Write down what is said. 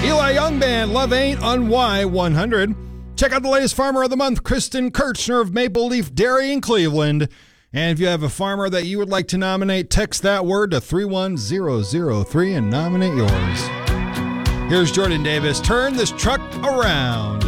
Eli Young Band, Love Ain't on Y100. Check out the latest Farmer of the Month, Kristen Kirchner of Maple Leaf Dairy in Cleveland. And if you have a farmer that you would like to nominate, text that word to 31003 and nominate yours. Here's Jordan Davis. Turn this truck around.